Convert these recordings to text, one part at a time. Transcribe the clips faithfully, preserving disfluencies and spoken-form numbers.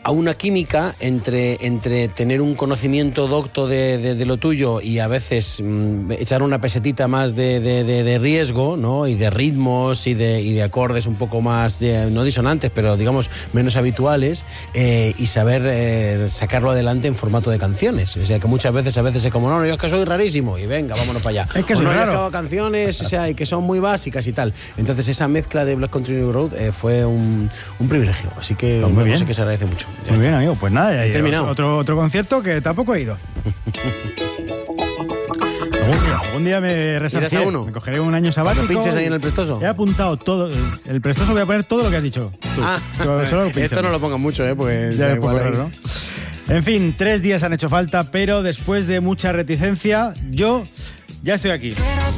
a una química entre, entre tener un conocimiento docto de, de, de lo tuyo y a veces mmm, echar una pesetita más de, de, de, de riesgo, ¿no? Y de ritmos y de, y de acordes un poco más, de, no disonantes, pero digamos menos habituales, eh, y saber eh, sacarlo adelante en formato de canciones. O sea, que muchas veces a veces es como, no, no, yo es que soy rarísimo, y venga, vámonos para allá. Es que o soy no, raro. Yo acabo canciones, o sea, y que son muy básicas y tal. Entonces esa mezcla de Black Country New Road eh, fue un, un privilegio, así que Pues muy una bien. cosa que se agradece mucho. Ya Muy está. bien, amigo. Pues nada, ya terminado. Otro, otro, otro concierto que tampoco he ido. Algún día, algún día me resarciré. ¿Irás a uno? Me cogeré un año sabático. ¿Cuando pinches ahí en el Prestoso? He apuntado todo. El Prestoso voy a poner todo lo que has dicho tú. Ah, solo, solo pinches. esto no lo pongan mucho, ¿eh? Porque Ya da es poco igual ahí. raro, ¿no? En fin, tres días han hecho falta, pero después de mucha reticencia, yo ya estoy aquí.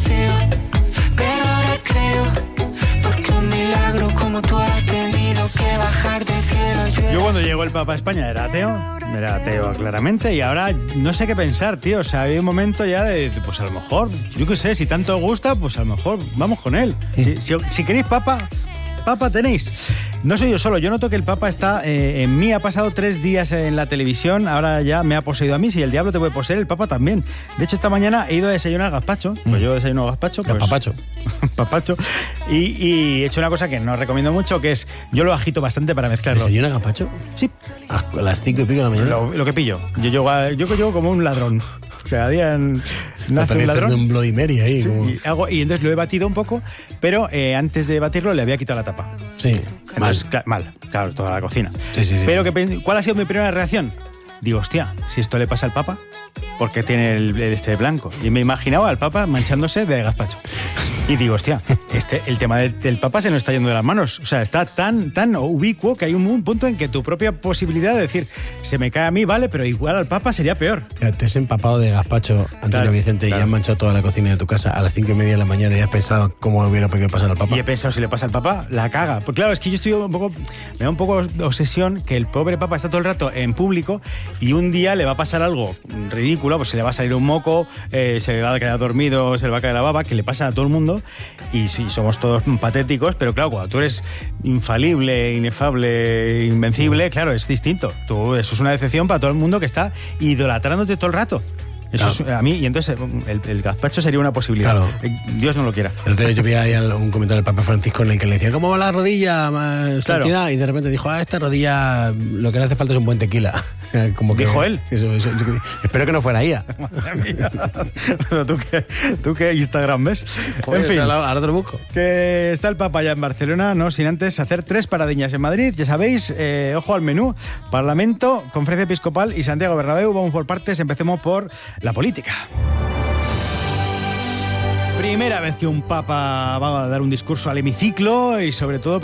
Pero ahora creo, porque un milagro como tú has tenido que bajar del cielo. Yo cuando llegó el Papa a España era ateo, era ateo claramente, y ahora no sé qué pensar, tío. O sea, había un momento ya de, pues a lo mejor, yo qué sé, si tanto os gusta, pues a lo mejor vamos con él. Si, si, si queréis Papa, Papa tenéis. No soy yo solo, yo noto que el Papa está eh, en mí, ha pasado tres días en la televisión, ahora ya me ha poseído a mí, si el diablo te puede poseer, el Papa también. De hecho, esta mañana he ido a desayunar gazpacho, pues yo desayuno gazpacho. Pues, Papacho. papacho. Y, y he hecho una cosa que no recomiendo mucho, que es, yo lo agito bastante para mezclarlo. ¿Desayuna gazpacho? Sí, A las cinco y pico de la mañana. lo, lo que pillo. Yo llego, a- yo llego como un ladrón. O sea, cada día en- nace un de ladrón. un Bloody Mary ahí. Sí, como... y, hago, y entonces lo he batido un poco, pero eh, antes de batirlo le había quitado la tapa. Sí, mal. Entonces, cla- mal, claro, toda la cocina. Sí, sí, sí. Pero que, pen- ¿cuál ha sido mi primera reacción? Digo, hostia, si esto le pasa al Papa, ¿por qué tiene el, el este de blanco? Y me imaginaba al Papa manchándose de gazpacho. Y digo, hostia, este, el tema del, del Papa se nos está yendo de las manos. O sea, está tan, tan ubicuo que hay un, un punto en que tu propia posibilidad de decir, se me cae a mí, vale, pero igual al Papa sería peor. Ya te has empapado de gazpacho, Antonio Claro, Vicente, claro. y has manchado toda la cocina de tu casa a las cinco y media de la mañana y has pensado cómo hubiera podido pasar al Papa. Y he pensado, si le pasa al Papa, la caga. Pues claro, es que yo estoy un poco, me da un poco de obsesión que el pobre Papa está todo el rato en público y un día le va a pasar algo ridículo, pues se le va a salir un moco, eh, se le va a quedar dormido, se le va a caer la baba, que le pasa a todo el mundo. Y sí, somos todos patéticos, pero claro, cuando tú eres infalible, inefable, invencible, claro, es distinto. Tú, eso es una decepción para todo el mundo que está idolatrándote todo el rato. Eso Claro. es, a mí, y entonces el, el gazpacho sería una posibilidad. Claro. Eh, Dios no lo quiera. El otro día yo vi ahí un comentario del Papa Francisco en el que le decía, ¿cómo va la rodilla, ma- santidad? Y de repente dijo, ah, esta rodilla lo que le hace falta es un buen tequila. O sea, como que, ¿Dijo él? Eso, eso, eso, espero que no fuera ella. Madre mía. ¿Tú qué, ¿Tú qué Instagram ves? Joder, En fin, o sea, ahora te lo busco. que está el Papa ya en Barcelona, no sin antes hacer tres paradiñas en Madrid. Ya sabéis, eh, ojo al menú. Parlamento, Conferencia Episcopal y Santiago Bernabéu. Vamos por partes, empecemos por la política. Primera vez que un Papa va a dar un discurso al hemiciclo y sobre todo